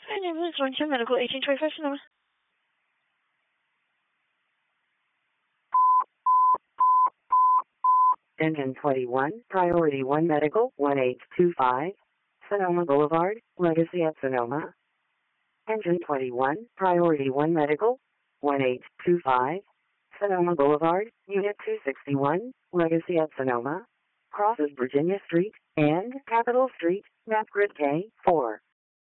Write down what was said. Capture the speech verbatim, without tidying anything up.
My name is Winter Medical eighteen twenty-five Sonoma. Engine twenty-one, Priority one Medical, one eight two five, Sonoma Boulevard, Legacy at Sonoma. Engine twenty-one, Priority one Medical, one eight two five, Sonoma Boulevard, Unit two sixty-one, Legacy at Sonoma. Crosses Virginia Street and Capitol Street, map grid K four.